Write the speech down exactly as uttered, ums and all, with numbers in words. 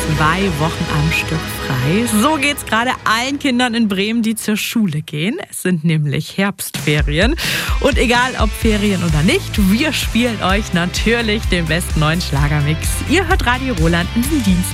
zwei Wochen am Stück frei. So geht's gerade allen Kindern in Bremen, die zur Schule gehen. Es sind nämlich Herbstferien. Und egal ob Ferien oder nicht, wir spielen euch natürlich den besten neuen Schlagermix. Ihr hört Radio Roland in diesem Dienstag.